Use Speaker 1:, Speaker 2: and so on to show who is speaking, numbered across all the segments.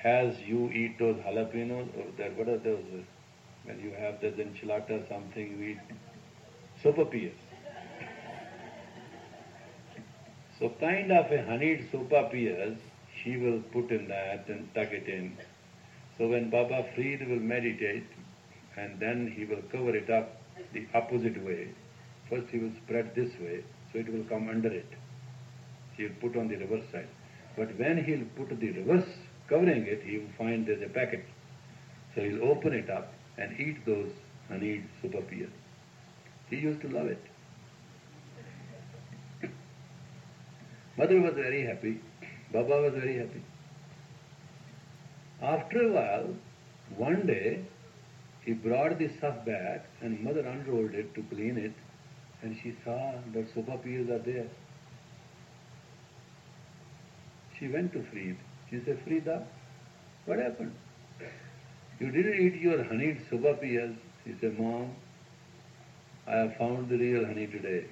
Speaker 1: as you eat those jalapenos, or that, what are those, when you have the enchilada or something, you eat sopapillas. So kind of a honeyed sopapillas, she will put in that and tuck it in. So when Baba Freed will meditate, and then he will cover it up the opposite way. First he will spread this way, so it will come under it. He will put on the reverse side. But when he will put the reverse covering it, he will find there's a packet. So he will open it up and eat those honeyed sopapillas. He used to love it. Mother was very happy. Baba was very happy. After a while, one day, he brought the stuff back and mother unrolled it to clean it, and she saw that sopapillas are there. She went to Freed. She said, Frida, what happened? You didn't eat your honeyed sopapillas. She said, Mom, I have found the real honey today.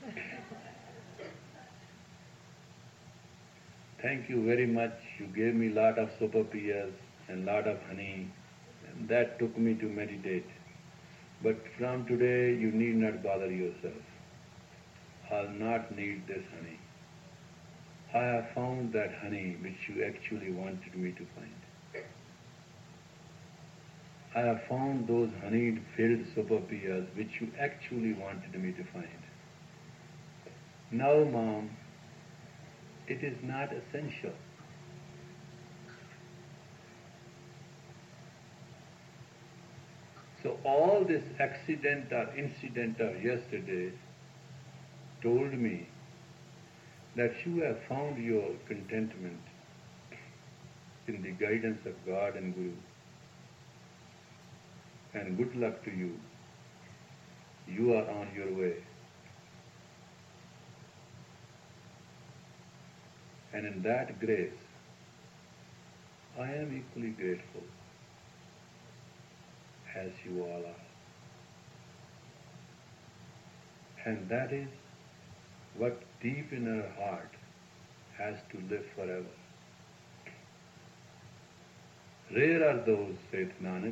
Speaker 1: Thank you very much. You gave me lot of sopapillas and lot of honey. And that took me to meditate. But from today, you need not bother yourself. I'll not need this honey. I have found that honey which you actually wanted me to find. I have found those honeyed filled sopapillas which you actually wanted me to find. Now, Mom, it is not essential. So all this accident or incident of yesterday told me that you have found your contentment in the guidance of God and Guru. And good luck to you. You are on your way. And in that grace, I am equally grateful as you all are. And that is what deep in our heart has to live forever. Rare are those, saith Nanak,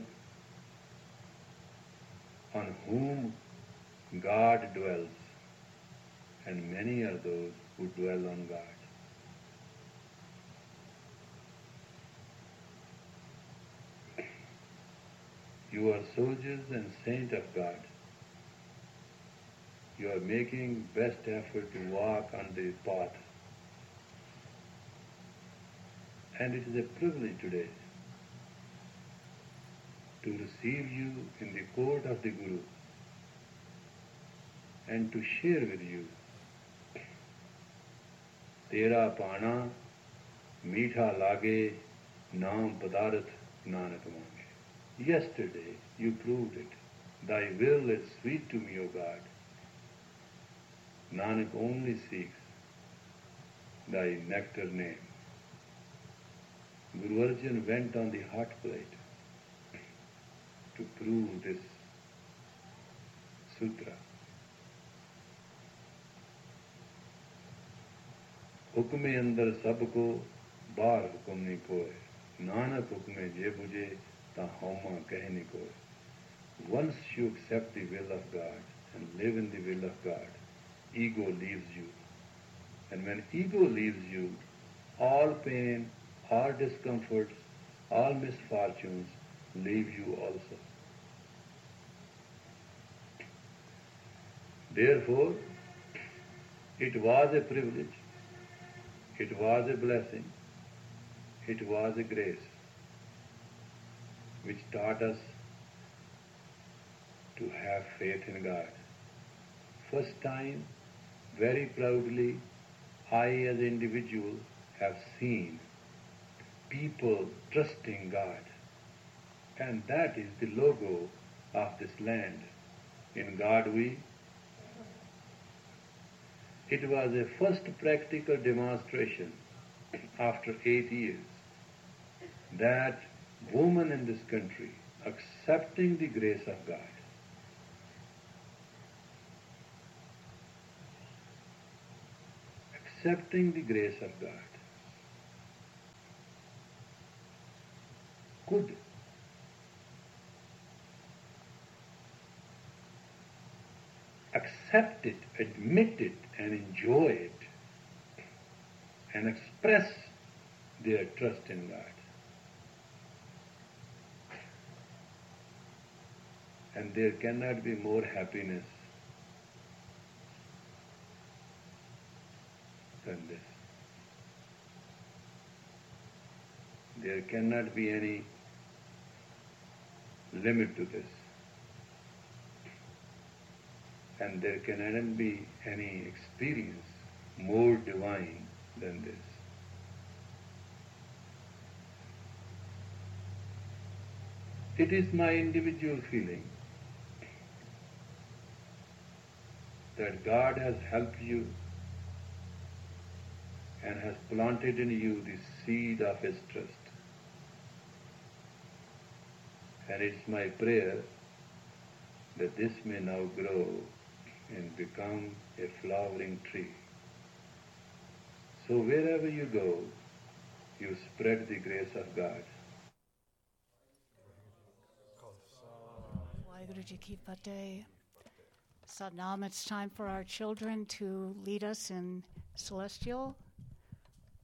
Speaker 1: on whom God dwells, and many are those who dwell on God. You are soldiers and saints of God. You are making best effort to walk on the path. And it is a privilege today to receive you in the court of the Guru and to share with you Tera Pana Meetha Lage Naam Padarth Nanak Mange. Yesterday you proved it. Thy will is sweet to me, O God. Nanak only seeks thy nectar name. Guru Arjan went on the hot plate to prove this sutra. हुक्मे अंदर सबको बाहर हुक्म नहीं कोय नानक हुक्मे जे बुझे ता हौमा कहने कोय. Once you accept the will of God and live in the will of God, ego leaves you. And when ego leaves you, all pain, all discomforts, all misfortunes leave you also. Therefore, it was a privilege, it was a blessing, it was a grace which taught us to have faith in God. First time, very proudly, I as an individual have seen people trusting God. And that is the logo of this land. In God we. It was a first practical demonstration after 8 years that women in this country accepting the grace of God, accepting the grace of God, could accept it, admit it, and enjoy it, and express their trust in God. And there cannot be more happiness than this. There cannot be any limit to this. And there cannot be any experience more divine than this. It is my individual feeling that God has helped you and has planted in you the seed of His trust. And it's my prayer that this may now grow and become a flowering tree. So wherever you go, you spread the grace of God.
Speaker 2: Waheguru Ji Ki Fateh. Satnam, it's time for our children to lead us in celestial